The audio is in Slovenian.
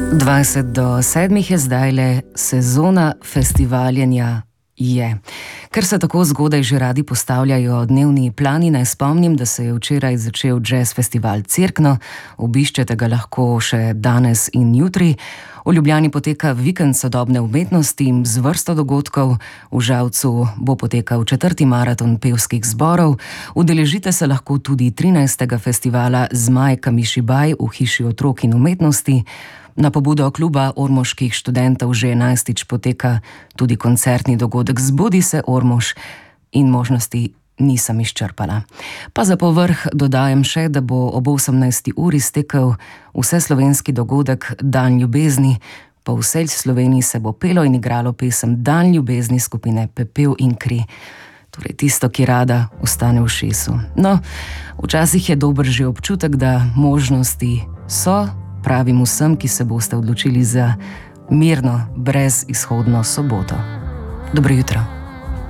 6:20 je zdajle, sezona festivaljenja je. Ker se tako zgodaj že radi postavljajo dnevni plani, naj spomnim, da se je včeraj začel Jazz Festival Cerkno, obiščete ga lahko še danes in jutri. V Ljubljani poteka vikend sodobne umetnosti z vrsto dogodkov, v Žalcu bo potekal 4. maraton pevskih zborov, udeležite se lahko tudi 13. festivala Zmaj Kamišibaj v Hiši otrok in umetnosti. Na pobudo kluba ormoških študentov že 11. poteka tudi koncertni dogodek Zbudi se Ormož in možnosti nisem izčrpala. Pa za povrh dodajam še, da bo ob 18. uri stekel vseslovenski dogodek Dan ljubezni. Po vsej Sloveniji se bo pelo in igralo pesem Dan ljubezni skupine Pepel in kri. Torej tisto, ki rada ostane v šesu. No, včasih je dober že občutek, da možnosti so. Pravim vsem, ki se boste odločili za mirno, brezizhodno soboto. Dobro jutro.